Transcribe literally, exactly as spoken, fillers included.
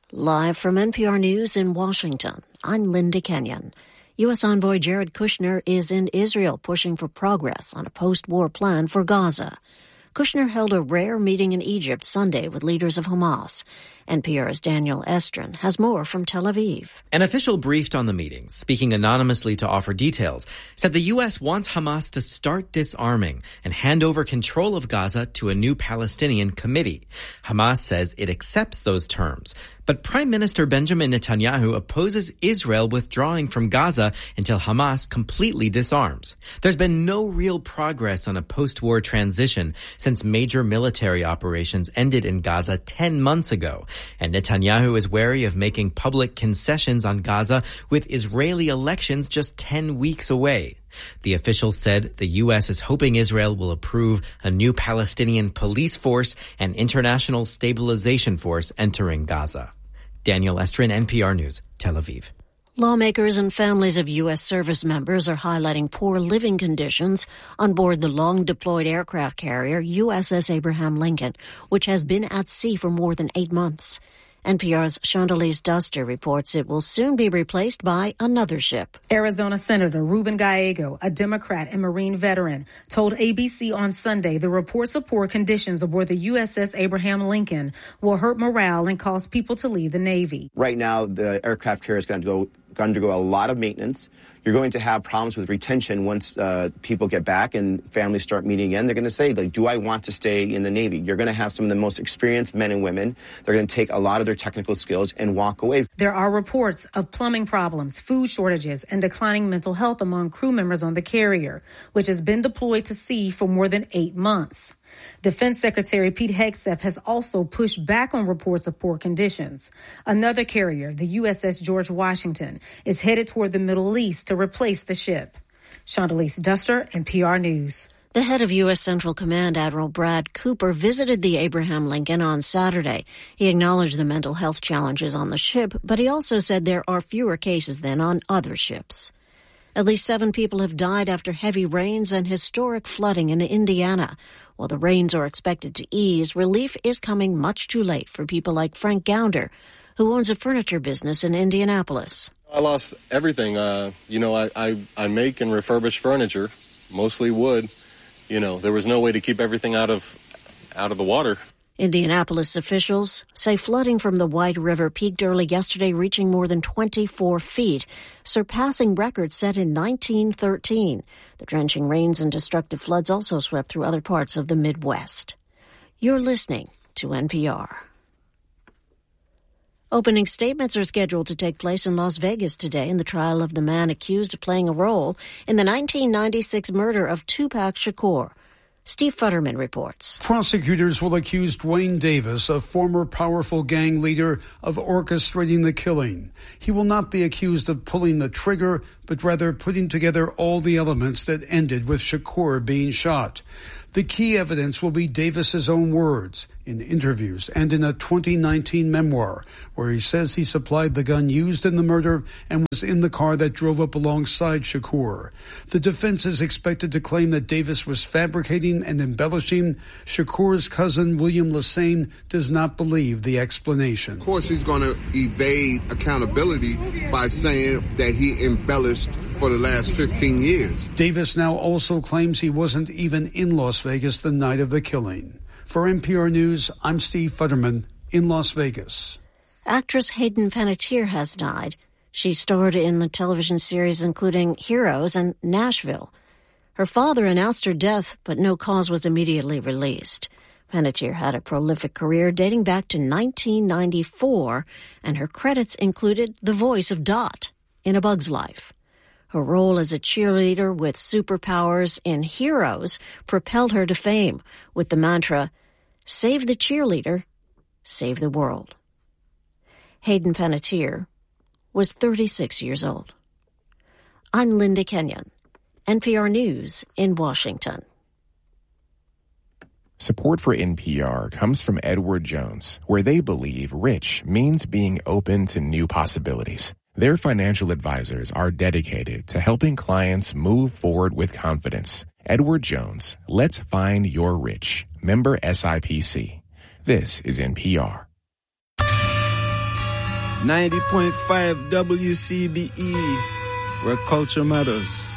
Live from N P R News in Washington, I'm Linda Kenyon. U S Envoy Jared Kushner is in Israel pushing for progress on a post-war plan for Gaza. Kushner held a rare meeting in Egypt Sunday with leaders of Hamas. N P R's Daniel Estrin has more from Tel Aviv. An official briefed on the meeting, speaking anonymously to offer details, said the U S wants Hamas to start disarming and hand over control of Gaza to a new Palestinian committee. Hamas says it accepts those terms. But Prime Minister Benjamin Netanyahu opposes Israel withdrawing from Gaza until Hamas completely disarms. There's been no real progress on a post-war transition since major military operations ended in Gaza ten months ago. And Netanyahu is wary of making public concessions on Gaza with Israeli elections just ten weeks away. The official said the U S is hoping Israel will approve a new Palestinian police force and international stabilization force entering Gaza. Daniel Estrin, N P R News, Tel Aviv. Lawmakers and families of U S service members are highlighting poor living conditions on board the long-deployed aircraft carrier U S S Abraham Lincoln, which has been at sea for more than eight months. N P R's Chandelize Duster reports it will soon be replaced by another ship. Arizona Senator Ruben Gallego, a Democrat and Marine veteran, told A B C on Sunday the reports of poor conditions aboard the U S S Abraham Lincoln will hurt morale and cause people to leave the Navy. Right now, the aircraft carrier is going to go undergo a lot of maintenance. You're going to have problems with retention once uh, people get back and families start meeting again. They're going to say, like, do I want to stay in the Navy? You're going to have some of the most experienced men and women. They're going to take a lot of their technical skills and walk away. There are reports of plumbing problems, food shortages, and declining mental health among crew members on the carrier, which has been deployed to sea for more than eight months. Defense Secretary Pete Hegseth has also pushed back on reports of poor conditions. Another carrier, the U S S George Washington, is headed toward the Middle East to replace the ship. Chandelize Duster, N P R News. The head of U S Central Command, Admiral Brad Cooper, visited the Abraham Lincoln on Saturday. He acknowledged the mental health challenges on the ship, but he also said there are fewer cases than on other ships. At least seven people have died after heavy rains and historic flooding in Indiana. While the rains are expected to ease, relief is coming much too late for people like Frank Gounder, who owns a furniture business in Indianapolis. I lost everything. Uh, you know, I, I, I make and refurbish furniture, mostly wood. You know, there was no way to keep everything out of out of the water. Indianapolis officials say flooding from the White River peaked early yesterday, reaching more than twenty-four feet, surpassing records set in nineteen thirteen. The drenching rains and destructive floods also swept through other parts of the Midwest. You're listening to N P R. Opening statements are scheduled to take place in Las Vegas today in the trial of the man accused of playing a role in the nineteen ninety-six murder of Tupac Shakur. Steve Futterman reports. Prosecutors will accuse Dwayne Davis, a former powerful gang leader, of orchestrating the killing. He will not be accused of pulling the trigger, but rather putting together all the elements that ended with Shakur being shot. The key evidence will be Davis's own words in interviews and in a twenty nineteen memoir where he says he supplied the gun used in the murder and was in the car that drove up alongside Shakur. The defense is expected to claim that Davis was fabricating and embellishing. Shakur's cousin, William Lassane, does not believe the explanation. Of course, he's going to evade accountability by saying that he embellished for the last fifteen years. Davis now also claims he wasn't even in Las Vegas the night of the killing. For N P R News, I'm Steve Futterman in Las Vegas. Actress Hayden Panettiere has died. She starred in the television series including Heroes and Nashville. Her father announced her death, but no cause was immediately released. Panettiere had a prolific career dating back to nineteen ninety-four, and her credits included the voice of Dot in A Bug's Life. Her role as a cheerleader with superpowers in Heroes propelled her to fame with the mantra, "Save the cheerleader, save the world." Hayden Panettiere was thirty-six years old. I'm Linda Kenyon, N P R News in Washington. Support for N P R comes from Edward Jones, where they believe rich means being open to new possibilities. Their financial advisors are dedicated to helping clients move forward with confidence. Edward Jones, let's find your rich. Member S I P C. This is N P R. ninety point five W C B E, where culture matters.